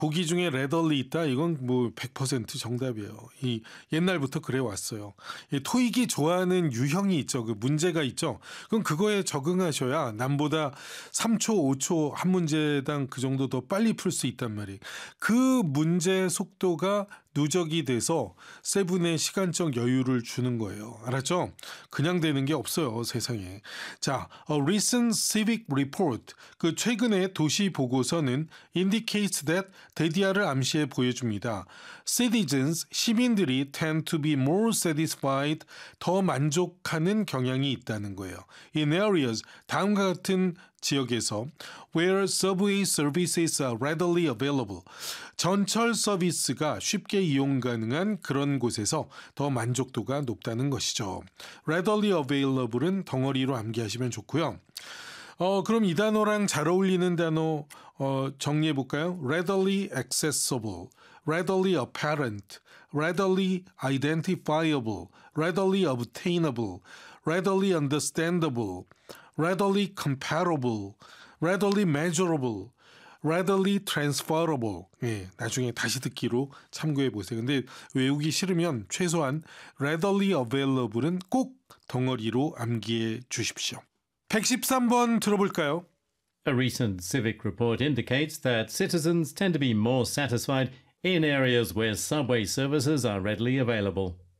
보기 중에 readily 있다. 이건 뭐 100% 정답이에요. 이 옛날부터 그래 왔어요. 이 토익이 좋아하는 유형이 있죠. 그 문제가 있죠. 그럼 그거에 적응하셔야 남보다 3초, 5초 한 문제당 그 정도 더 빨리 풀 수 있단 말이에요. 그 문제 속도가 누적이 돼서 세븐의 시간적 여유를 주는 거예요. 알았죠? 그냥 되는 게 없어요, 세상에. 자, a recent civic report, 그 최근의 도시 보고서는 indicates that 데디아를 암시해 보여줍니다. Citizens, 시민들이 tend to be more satisfied, 더 만족하는 경향이 있다는 거예요. In areas, 다음과 같은 지역에서 where subway services are readily available, 전철 서비스가 쉽게 이용 가능한 그런 곳에서 더 만족도가 높다는 것이죠. readily available은 덩어리로 암기하시면 좋고요. 그럼 이 단어랑 잘 어울리는 단어 정리해 볼까요? readily accessible, readily apparent, readily identifiable, readily obtainable, readily understandable, readily comparable, readily measurable, readily transferable. 예, 나중에 다시 듣기로 참고해 보세요. 근데 외우기 싫으면 최소한 readily available은 꼭 덩어리로 암기해 주십시오. 113번 들어볼까요? A recent civic report indicates that citizens tend to be more satisfied in areas where subway services are readily available.